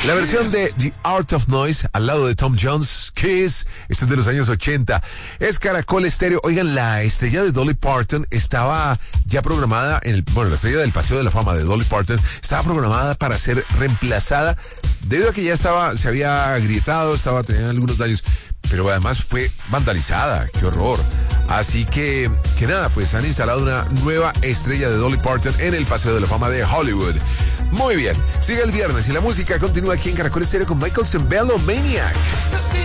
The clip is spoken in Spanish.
La versión de The Art of Noise al lado de Tom Jones, Kiss, esto es de los años 80. Es Caracol Estéreo. Oigan, la estrella de Dolly Parton estaba ya programada la estrella del Paseo de la Fama de Dolly Parton estaba programada para ser reemplazada debido a que ya se había agrietado, tenía algunos daños, pero además fue vandalizada. ¡Qué horror! Así que nada, pues han instalado una nueva estrella de Dolly Parton en el Paseo de la Fama de Hollywood. Muy bien, sigue el viernes y la música continúa aquí en Caracol Estéreo con Michael Sembello, Maniac.